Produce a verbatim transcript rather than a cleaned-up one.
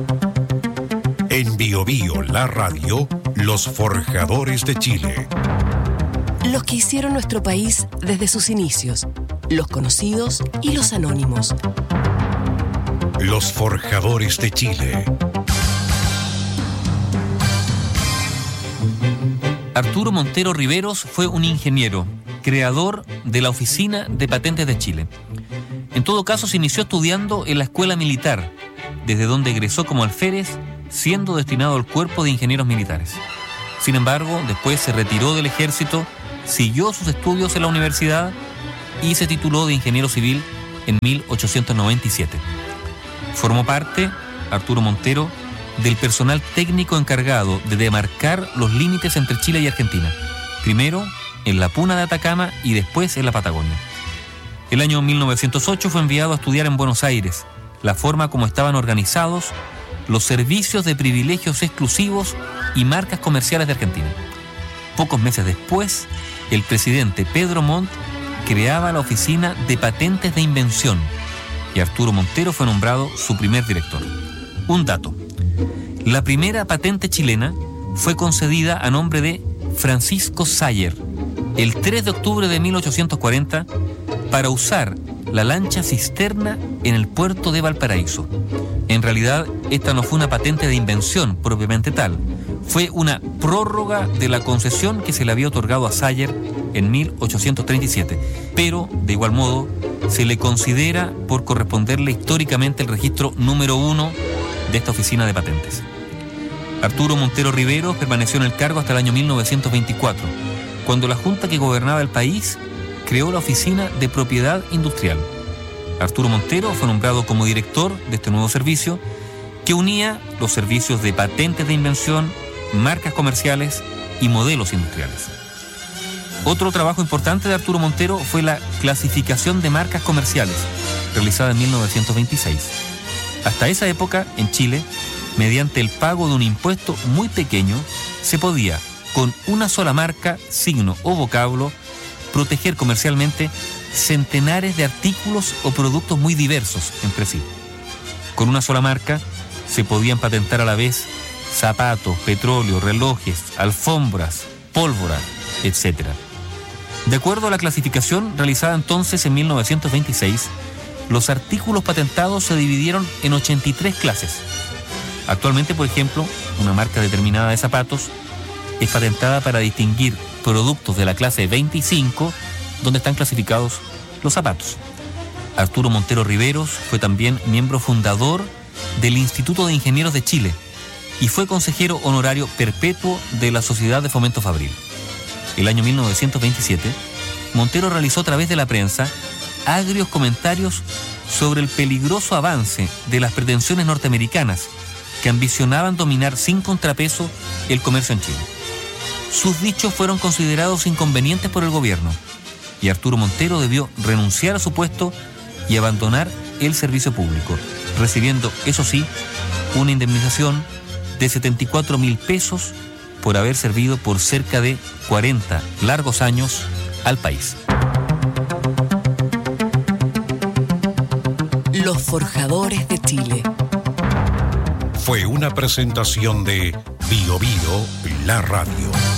En Bio Bio, la radio, los forjadores de Chile. Los que hicieron nuestro país desde sus inicios, los conocidos y los anónimos. Los forjadores de Chile. Arturo Montero Riveros fue un ingeniero, creador de la Oficina de Patentes de Chile. En todo caso, se inició estudiando en la Escuela Militar, desde donde egresó como alférez, siendo destinado al Cuerpo de Ingenieros Militares. Sin embargo, después se retiró del ejército, siguió sus estudios en la universidad y se tituló de ingeniero civil en mil ochocientos noventa y siete. Formó parte, Arturo Montero, del personal técnico encargado de demarcar los límites entre Chile y Argentina, primero en la Puna de Atacama y después en la Patagonia. El año mil novecientos ocho fue enviado a estudiar en Buenos Aires la forma como estaban organizados los servicios de privilegios exclusivos y marcas comerciales de Argentina. Pocos meses después, el presidente Pedro Montt creaba la Oficina de Patentes de Invención y Arturo Montero fue nombrado su primer director. Un dato: la primera patente chilena fue concedida a nombre de Francisco Sayer el tres de octubre de mil ochocientos cuarenta para usar la lancha cisterna en el puerto de Valparaíso. En realidad, esta no fue una patente de invención propiamente tal, fue una prórroga de la concesión que se le había otorgado a Sayer en mil ochocientos treinta y siete, pero, de igual modo, se le considera por corresponderle históricamente el registro número uno de esta oficina de patentes. Arturo Montero Riveros permaneció en el cargo hasta el año mil novecientos veinticuatro, cuando la junta que gobernaba el país creó la Oficina de Propiedad Industrial. Arturo Montero fue nombrado como director de este nuevo servicio que unía los servicios de patentes de invención, marcas comerciales y modelos industriales. Otro trabajo importante de Arturo Montero fue la clasificación de marcas comerciales, realizada en mil novecientos veintiséis. Hasta esa época, en Chile, mediante el pago de un impuesto muy pequeño, se podía, con una sola marca, signo o vocablo, proteger comercialmente centenares de artículos o productos muy diversos entre sí. Con una sola marca se podían patentar a la vez zapatos, petróleo, relojes, alfombras, pólvora, etcétera. De acuerdo a la clasificación realizada entonces en mil novecientos veintiséis, los artículos patentados se dividieron en ochenta y tres clases. Actualmente, por ejemplo, una marca determinada de zapatos es patentada para distinguir productos de la clase veinticinco, donde están clasificados los zapatos. Arturo Montero Riveros fue también miembro fundador del Instituto de Ingenieros de Chile y fue consejero honorario perpetuo de la Sociedad de Fomento Fabril. El año mil novecientos veintisiete, Montero realizó a través de la prensa agrios comentarios sobre el peligroso avance de las pretensiones norteamericanas que ambicionaban dominar sin contrapeso el comercio en Chile. Sus dichos fueron considerados inconvenientes por el gobierno y Arturo Montero debió renunciar a su puesto y abandonar el servicio público, recibiendo, eso sí, una indemnización de setenta y cuatro mil pesos por haber servido por cerca de cuarenta largos años al país. Los forjadores de Chile. Fue una presentación de Bio Bio, la radio.